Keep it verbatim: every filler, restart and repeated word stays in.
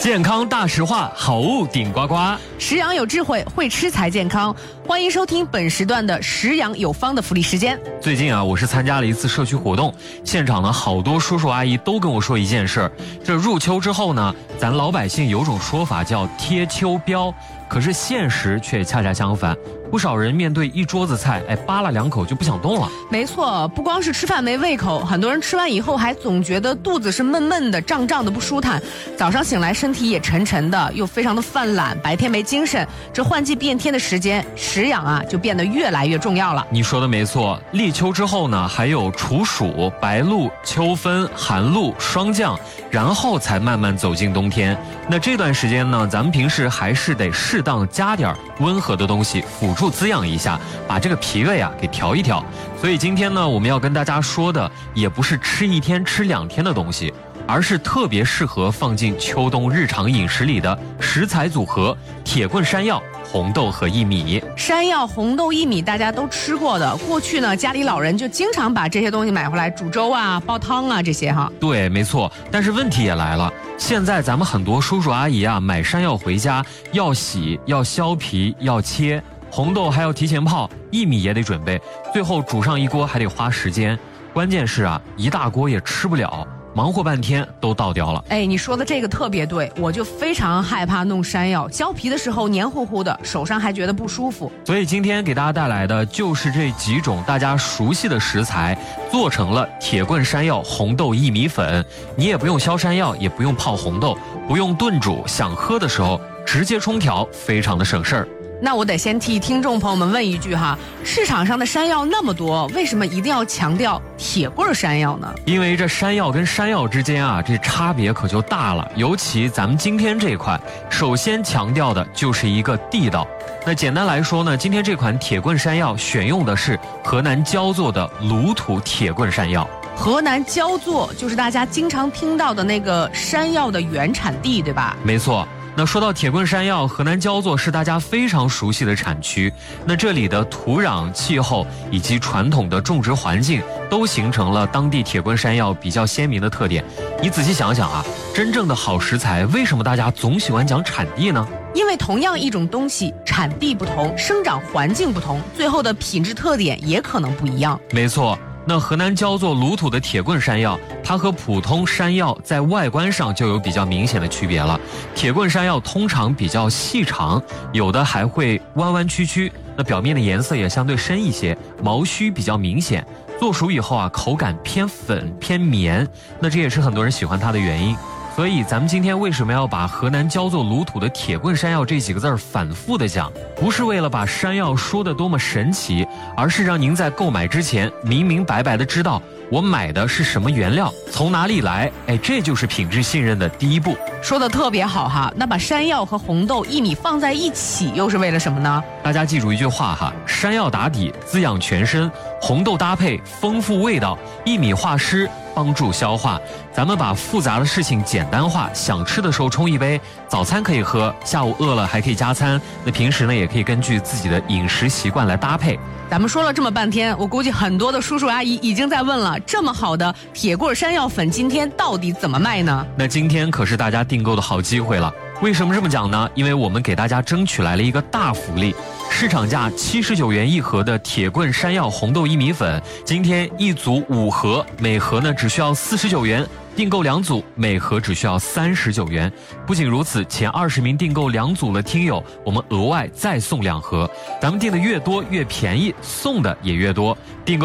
健康大实话，好物顶呱呱。 食养有智慧，会吃才健康。欢迎收听本时段的食养有方的福利时间。 最近啊，我是参加了一次社区活动，现场呢好多叔叔阿姨都跟我说一件事儿，这入秋之后呢，咱老百姓有种说法叫贴秋膘，可是现实却恰恰相反。不少人面对一桌子菜，哎，扒拉两口就不想动了。 没错，不光是吃饭没胃口，很多人吃完以后还总觉得肚子是闷闷的、胀胀的不舒坦，早上醒来身体也沉沉的，又非常的犯懒，白天没精神。这换季变天的时间，食养啊就变得越来越重要了。 你说的没错，立秋之后呢，还有处暑、白露、秋分、寒露、霜降，然后才慢慢走进冬天。那这段时间呢，咱们平时还是得适当加点温和的东西辅助滋养一下，把这个脾胃啊给调一调。所以今天呢，我们要跟大家说的也不是吃一天吃两天的东西，而是特别适合放进秋冬日常饮食里的食材组合：铁棍山药、红豆和薏米。 山药、红豆、薏米大家都吃过的，过去呢家里老人就经常把这些东西买回来煮粥啊、煲汤啊这些哈。 对，没错。但是问题也来了，现在咱们很多叔叔阿姨啊买山药回家要洗、要削皮、要切，红豆还要提前泡，薏米也得准备，最后煮上一锅还得花时间。关键是啊，一大锅也吃不了。忙活半天都倒掉了。 哎，你说的这个特别对，我就非常害怕弄山药，削皮的时候黏糊糊的，手上还觉得不舒服。 所以今天给大家带来的就是这几种大家熟悉的食材，做成了铁棍山药红豆薏米粉。你也不用削山药，也不用泡红豆，不用炖煮，想喝的时候直接冲调，非常的省事儿。 那我得先替听众朋友们问一句哈，市场上的山药那么多，为什么一定要强调铁棍山药呢？ 因为这山药跟山药之间啊，这差别可就大了。尤其咱们今天这款，首先强调的就是一个地道。那简单来说呢，今天这款铁棍山药选用的是河南焦作的卤土铁棍山药。 河南焦作就是大家经常听到的那个山药的原产地，对吧？ 没错。那说到铁棍山药，河南焦作是大家非常熟悉的产区。那这里的土壤、气候以及传统的种植环境，都形成了当地铁棍山药比较鲜明的特点。你仔细想想啊，真正的好食材，为什么大家总喜欢讲产地呢？ 因为同样一种东西，产地不同，生长环境不同，最后的品质特点也可能不一样。 没错。那河南焦作卤土的铁棍山药，它和普通山药在外观上就有比较明显的区别了。铁棍山药通常比较细长，有的还会弯弯曲曲，那表面的颜色也相对深一些，毛须比较明显。做熟以后啊，口感偏粉偏绵，那这也是很多人喜欢它的原因。所以咱们今天为什么要把河南焦作卤土的铁棍山药这几个字儿反复的讲，不是为了把山药说得多么神奇，而是让您在购买之前明明白白的知道我买的是什么原料，从哪里来。哎，这就是品质信任的第一步。 说的特别好哈，那把山药和红豆、薏米放在一起又是为了什么呢？ 大家记住一句话哈，山药打底滋养全身，红豆搭配丰富味道，薏米化湿帮助消化。咱们把复杂的事情简单化，想吃的时候冲一杯，早餐可以喝，下午饿了还可以加餐，那平时呢也可以根据自己的饮食习惯来搭配。 咱们说了这么半天，我估计很多的叔叔阿姨已经在问了，这么好的铁棍山药粉今天到底怎么卖呢？ 那今天可是大家订购的好机会了。为什么这么讲呢？因为我们给大家争取来了一个大福利，市场价七十九元一盒的铁棍山药红豆薏米粉，今天一组五盒，每盒呢只需要四十九元。订购两组，每盒只需要三十九元。不仅如此，前二十名订购两组的听友，我们额外再送两盒。咱们订的越多越便宜，送的也越多。订购